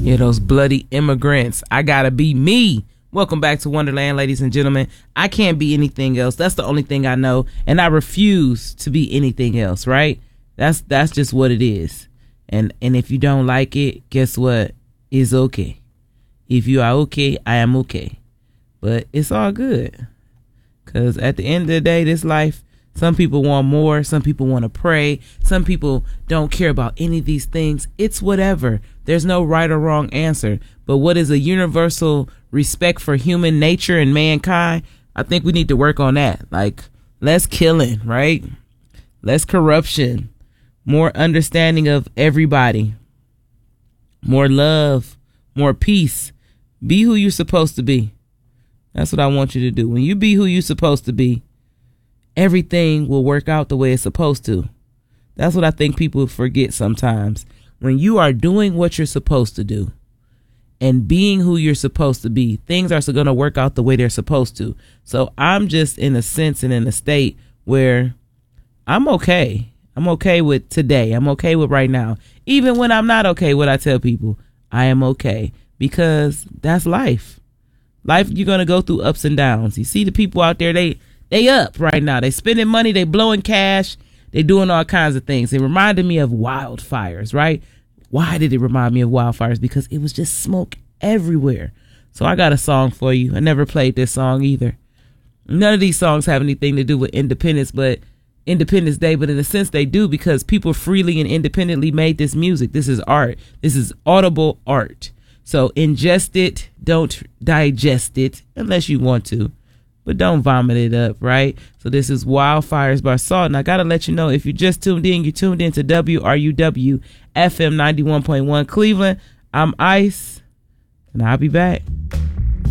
Yeah, those bloody immigrants. I gotta be me. Welcome back to Wonderland, ladies and gentlemen. I can't be anything else. That's the only thing I know, and I refuse to be anything else, right? That's just what it is. And if you don't like it, guess what? It's okay. If you are okay, I am okay. But it's all good. Because at the end of the day, this life, some people want more. Some people want to pray. Some people don't care about any of these things. It's whatever. There's no right or wrong answer. But what is a universal respect for human nature and mankind? I think we need to work on that. Like, less killing, right? Less corruption. More understanding of everybody. More love. More peace. Be who you're supposed to be. That's what I want you to do. When you be who you're supposed to be, everything will work out the way it's supposed to. That's what I think people forget sometimes. When you are doing what you're supposed to do and being who you're supposed to be, things are going to work out the way they're supposed to. So I'm just in a sense and in a state where I'm okay. I'm okay with today. I'm okay with right now. Even when I'm not okay, what I tell people, I am okay, because that's life. Life, you're going to go through ups and downs. You see the people out there, they up right now. They spending money. They blowing cash. They doing all kinds of things. It reminded me of wildfires, right? Why did it remind me of wildfires? Because it was just smoke everywhere. So I got a song for you. I never played this song either. None of these songs have anything to do with Independence Day, but in a sense they do, because people freely and independently made this music. This is art. This is audible art. So ingest it. Don't digest it unless you want to. But don't vomit it up, right? So this is Wildfires by Salt. And I got to let you know, if you just tuned in, you tuned in to WRUW FM 91.1 Cleveland. I'm Ice, and I'll be back.